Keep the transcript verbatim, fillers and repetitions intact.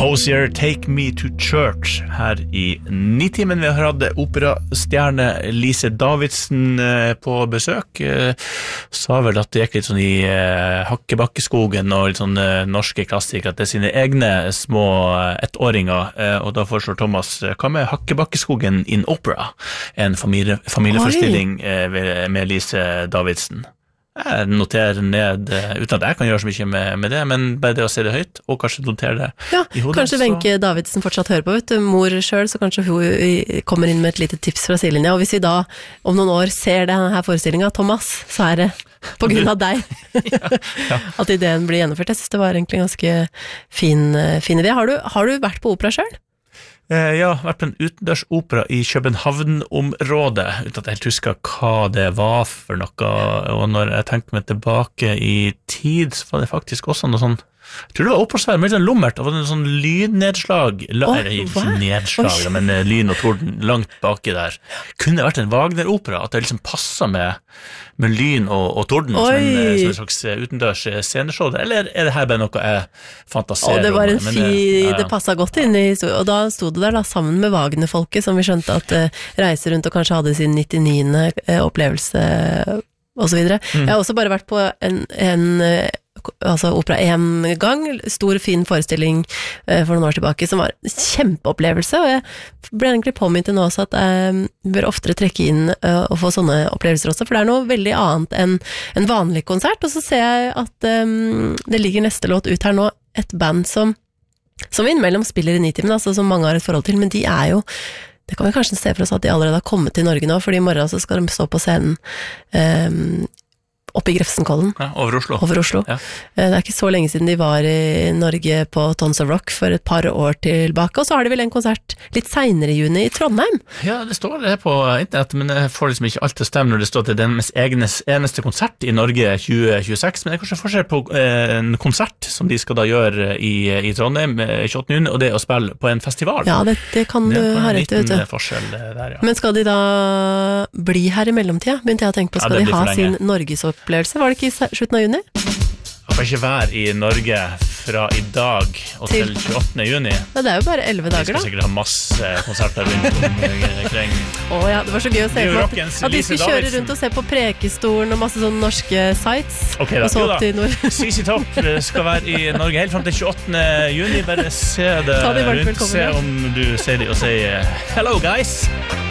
Hozier, Take Me to Church her i Nitimen. Vi har hatt operastjerne Lise Davidsen på besøk. Sa vel at det gikk litt sånn i Hakkebakkeskogen og litt sånn norske klassikere, at det er sine egne små ettåringer, og da foreslår Thomas, hva med Hakkebakkeskogen in Opera? En familie, familieforestilling med Lise Davidsen. Jeg noterer ned, uten at jeg kan gjøre så mye med, med det, men bare det å se det høyt, og kanskje notere det ja, i hodet. Kanskje Wenche Davidsen fortsatt hører på, vet du, mor selv, så kanskje hun kommer inn med et lite tips fra sidelinja, og hvis vi da om noen år ser denne forestillingen, Thomas, så er det på grunn av deg ja, ja. At ideen blir gjennomført. Jeg synes det var egentlig en ganske fin, fin idé. Har du, har du vært på opera selv? Ja, jeg har vært på en utendørsopera i København-området, uten at jeg helt husker hva det var for noe, og når jeg tenkte meg tilbake i tid, så var det faktisk også noe sånn, jeg tror det var operasvær, men litt sånn lummert, det var en sånn lynnedslag, oh, eller ikke nedslag, oh. men lyn og torden langt baki der. Kunne det vært en Wagner-opera, at det liksom passet med, med lyn og, og torden, som en, som en slags utendørs sceneshow, eller er det her bare noe jeg fantaserer om? Oh, det var en om, fi, det, ja. det passet godt inn i historien, og da stod det der da, sammen med Wagner-folket, som vi skjønte at uh, reiser rundt og kanskje hadde sin nittiniende uh, opplevelse, og så videre. Mm. Jeg har også bare vært på en, en uh, altså opera en gang, stor fin forestilling uh, for noen år tilbake, som var en kjempeopplevelse, og jeg ble egentlig påminnet til nå også at jeg bør oftere trekke inn uh, og få sånne opplevelser også, for det er noe veldig annet enn en vanlig konsert, og så ser jeg at um, det ligger neste låt ut her nå, et band som som innimellom spiller i Nitimen, altså som mange har et forhold til, men de er jo, det kan vi kanskje se for oss at de allerede har kommet til Norge nå, fordi i morgen så skal de stå på scenen um, oppe i Grefsenkollen. Ja, over Oslo. Over Oslo. Ja. Det er ikke så lenge siden de var i Norge på Tons of Rock for et par år tilbake, og så har de vel en konsert litt senere i juni i Trondheim. Ja, det står det på internett, men jeg får liksom ikke alt til å stemme når det står til den mest egnes, eneste konsert i Norge tjue tjueseks, men det er kanskje forskjell på eh, en konsert som de skal da gjøre i, i Trondheim tjueåttende juni, og det å spille på en festival. Ja, det, det kan det du ha rett i, vet du. Forskjell der, ja. Men skal de da bli her i mellomtida? Begynte jeg å tenke på, skal ja, de ha sin Norgesopp opplevelse, var det ikke i slutten av juni? Jeg får ikke være i Norge fra i dag og til, til tjueåttende juni. Ja, det er jo bare elleve dager da. Vi skal sikkert ha masse konserter rundt omkring. Åh ja, det var så gøy å se på at de skulle kjøre rundt og se på Prekestolen og masse sånne norske sites. Ok da, jo da. C C Top skal være i Norge helt frem til tjueåttende juni. Bare se det rundt, se om du ser det og sier hello guys.